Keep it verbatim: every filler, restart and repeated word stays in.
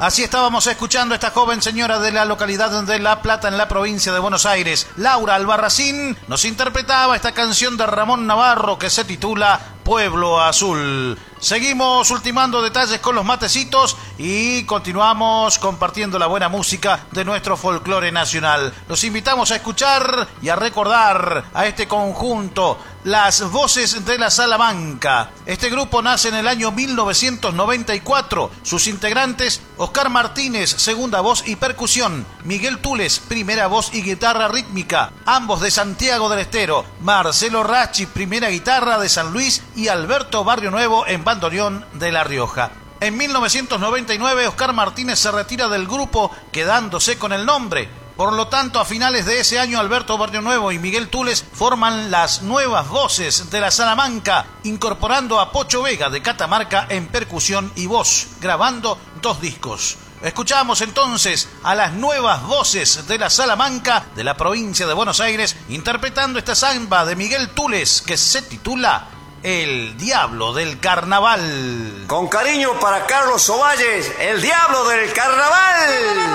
Así estábamos escuchando a esta joven señora de la localidad de La Plata, en la provincia de Buenos Aires. Laura Albarracín nos interpretaba esta canción de Ramón Navarro que se titula Pueblo Azul. Seguimos ultimando detalles con los matecitos y continuamos compartiendo la buena música de nuestro folclore nacional. Los invitamos a escuchar y a recordar a este conjunto, Las Voces de la Salamanca. Este grupo nace en el año mil novecientos noventa y cuatro. Sus integrantes: Oscar Martínez, segunda voz y percusión; Miguel Tules, primera voz y guitarra rítmica, ambos de Santiago del Estero; Marcelo Rachi, primera guitarra, de San Luis; y Alberto Barrio Nuevo, en bandoneón, de La Rioja. En mil novecientos noventa y nueve, Oscar Martínez se retira del grupo, quedándose con el nombre. Por lo tanto, a finales de ese año, Alberto Barrio Nuevo y Miguel Tules forman Las Nuevas Voces de la Salamanca, incorporando a Pocho Vega de Catamarca en percusión y voz, grabando dos discos. Escuchamos entonces a Las Nuevas Voces de la Salamanca, de la provincia de Buenos Aires, interpretando esta samba de Miguel Tules que se titula El Diablo del Carnaval. Con cariño para Carlos Ovalles, El Diablo del Carnaval.